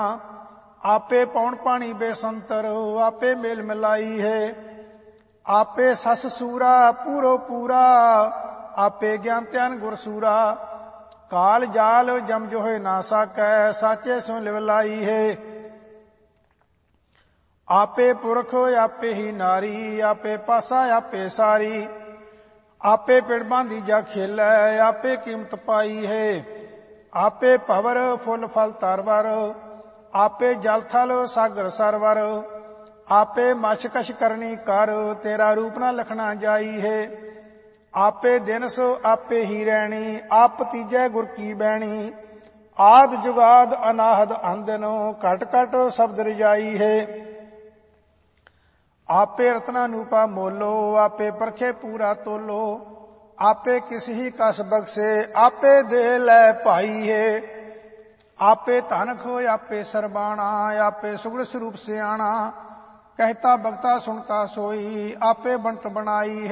आपे पौन पानी बेसंतर आपे मेल मिलाई है। आपे सस सूरा पूरो पूरा आपे ज्ञान त्यान गुरसूरा। काल जाल जम जोहे ना साकै साचे सो लिवलाई है। आपे पुरख आपे ही नारी आपे पासा आपे सारी। आपे पिड़ बांधी जा खेलै आपे कीमत पाई है। आपे भवर फुल फल तरवर आपे जल थल सागर सरवर। आपे मछ कछ करनी कर तेरा रूप ना लखना जाई है। आपे दिनस आपे ही रहनी आप तीजै गुर की बैणी। आद जुगाद अनाहद अंदनो घट घट शब्द रजाई है। आपे रत्ना नूपा मोलो आपे परखे पूरा तोलो। आपे किस ही कस बख्शे आपे दे लै भाई है। आपे धन खोय आपे सरबाणा आपे सुगड़ स्वरूप सियाणा। कहता बगता सुनता सोई आपे बनत बनाई है।